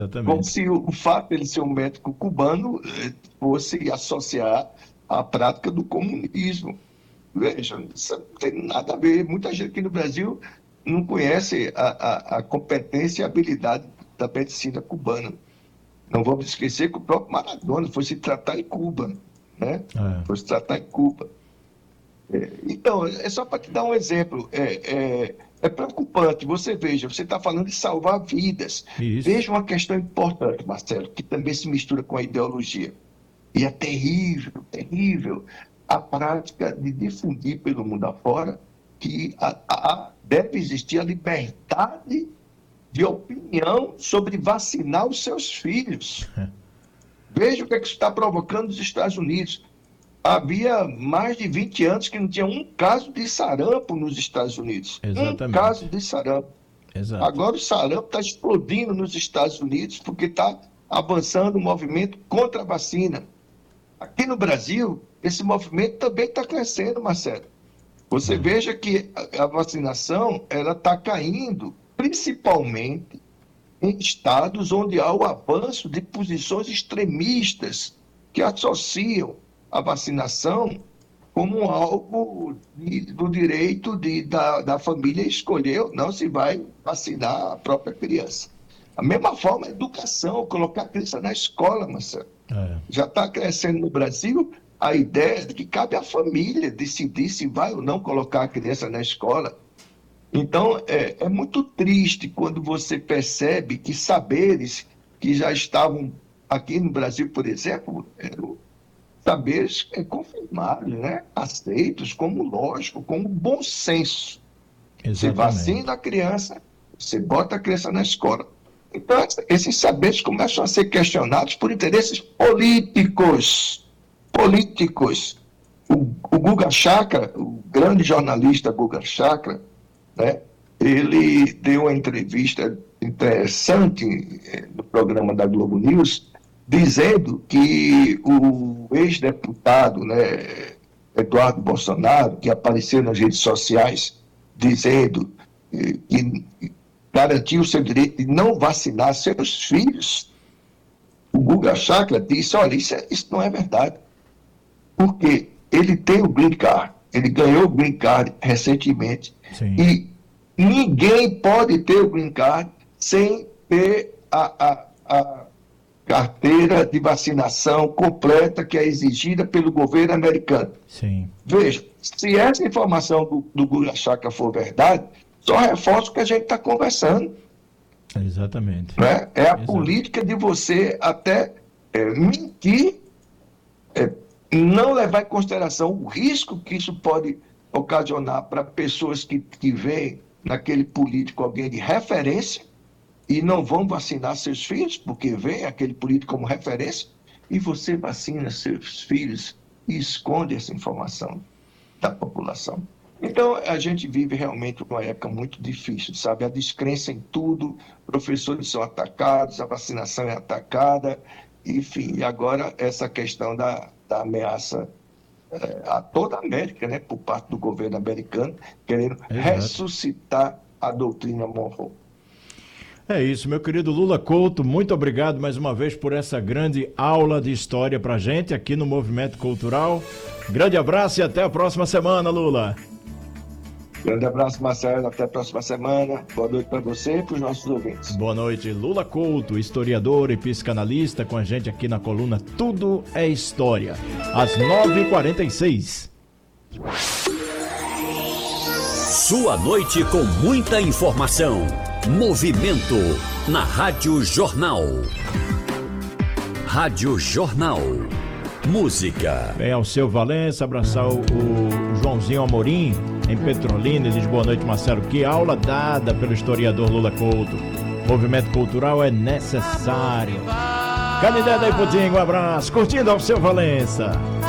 Como Exatamente. se o fato de ele ser um médico cubano fosse associar à prática do comunismo. Veja, isso não tem nada a ver. Muita gente aqui no Brasil não conhece a competência e habilidade da medicina cubana. Não vamos esquecer que o próprio Maradona foi se tratar em Cuba, né? É. Foi se tratar em Cuba. Então, é só para te dar um exemplo. É preocupante. Você veja, você está falando de salvar vidas. Isso. Veja uma questão importante, Marcelo, que também se mistura com a ideologia. E é terrível, terrível a prática de difundir pelo mundo afora que deve existir a liberdade de opinião sobre vacinar os seus filhos. Veja o que, é que isso está provocando nos Estados Unidos. Havia mais de 20 anos que não tinha um caso de sarampo nos Estados Unidos. Um caso Exatamente. de sarampo. Exato. Agora o sarampo está explodindo nos Estados Unidos porque está avançando o movimento contra a vacina. Aqui no Brasil, esse movimento também está crescendo, Marcelo. Você É. veja que a vacinação ela está caindo, principalmente em estados onde há o avanço de posições extremistas que associam a vacinação como algo do direito da família escolher ou não se vai vacinar a própria criança. A mesma forma, a educação, colocar a criança na escola, Marcelo. É. Já está crescendo no Brasil a ideia de que cabe à família decidir se vai ou não colocar a criança na escola. Então, é muito triste quando você percebe que saberes que já estavam aqui no Brasil, por exemplo, eram saberes confirmados, né? Aceitos como lógico, como bom senso. Você Exatamente. vacina a criança, você bota a criança na escola. Então, esses saberes começam a ser questionados por interesses políticos. Políticos. O Guga Chakra, o grande jornalista Guga Chakra, né, ele deu uma entrevista interessante no programa da Globo News, dizendo que o ex-deputado, né, Eduardo Bolsonaro, que apareceu nas redes sociais dizendo que garantiu o seu direito de não vacinar seus filhos, o Guga Chakra disse, olha, isso não é verdade, porque ele tem o Green Card, ele ganhou o Green Card recentemente, Sim. e ninguém pode ter o Green Card sem ter a carteira de vacinação completa que é exigida pelo governo americano. Sim. Veja, se essa informação do Guga Chakra for verdade, só reforça o que a gente está conversando. Exatamente. Né? É a Exato. política de você até mentir, é, não levar em consideração o risco que isso pode ocasionar para pessoas que veem naquele político alguém de referência e não vão vacinar seus filhos, porque vê aquele político como referência, e você vacina seus filhos e esconde essa informação da população. Então, a gente vive realmente uma época muito difícil, sabe? A descrença em tudo, professores são atacados, a vacinação é atacada, enfim, e agora essa questão da ameaça a toda a América, né, por parte do governo americano, querendo Exato. ressuscitar a doutrina Monroe. É isso, meu querido Lula Couto, muito obrigado mais uma vez por essa grande aula de história pra gente aqui no Movimento Cultural. Grande abraço e até a próxima semana, Lula. Grande abraço, Marcelo. Até a próxima semana. Boa noite para você e para os nossos ouvintes. Boa noite, Lula Couto, historiador e psicanalista, com a gente aqui na coluna Tudo é História, às 9h46. Sua noite com muita informação. Movimento na Rádio Jornal. Rádio Jornal. Música. Bem, ao seu Valença, abraçar o Joãozinho Amorim, em Petrolina, ele diz boa noite, Marcelo. Que aula dada pelo historiador Lula Couto. Movimento cultural é necessário. Canidé daí, Putinho, um abraço. Curtindo ao seu Valença.